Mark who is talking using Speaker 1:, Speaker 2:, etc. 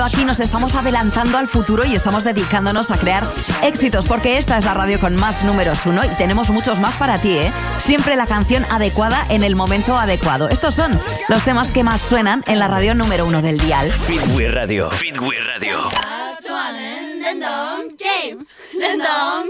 Speaker 1: Aquí nos estamos adelantando al futuro y estamos dedicándonos a crear éxitos, porque esta es la radio con más números 1 y tenemos muchos más para ti, ¿eh? Siempre la canción adecuada en el momento adecuado. Estos son los temas que más suenan en la radio número 1 del dial.
Speaker 2: Fitway Radio. Fitway Radio.